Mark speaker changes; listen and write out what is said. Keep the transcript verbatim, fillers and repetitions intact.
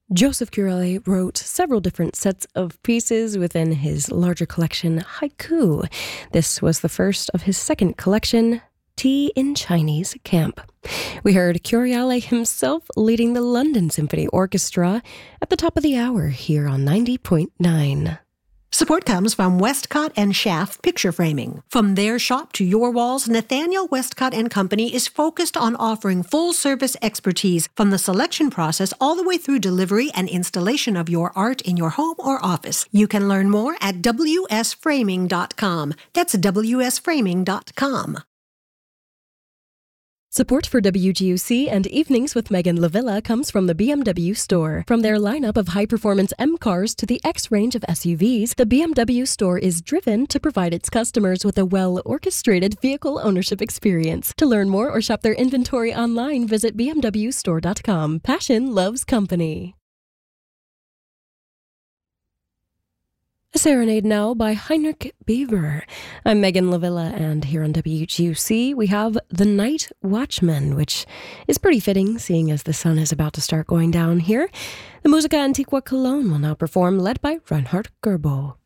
Speaker 1: Joseph Curale wrote several different sets of pieces within his larger collection, Haiku. This was the first of his second collection, Tea in Chinese Camp. We heard Curale himself leading the London Symphony Orchestra at the top of the hour here on ninety point nine.
Speaker 2: Support comes from Westcott and Schaff Picture Framing. From their shop to your walls, Nathaniel Westcott and Company is focused on offering full-service expertise from the selection process all the way through delivery and installation of your art in your home or office. You can learn more at w s framing dot com. That's w s framing dot com.
Speaker 1: Support for W G U C and Evenings with Megan Lavilla comes from the B M W store. From their lineup of high-performance M cars to the X range of S U Vs, the B M W store is driven to provide its customers with a well-orchestrated vehicle ownership experience. To learn more or shop their inventory online, visit b m w store dot com. Passion loves company. A Serenade now by Heinrich Beaver. I'm Megan Lavilla, and here on W G U C we have The Night Watchman, which is pretty fitting, seeing as the sun is about to start going down here. The Musica Antiqua Cologne will now perform, led by Reinhard Gerbo.